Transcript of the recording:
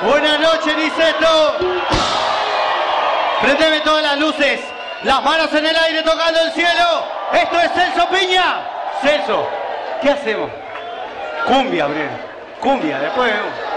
Buenas noches, Niceto. Prendeme todas las luces. Las manos en el aire tocando el cielo. Esto es Celso Piña. Celso, ¿qué hacemos? Cumbia, Breno. Cumbia, después vemos.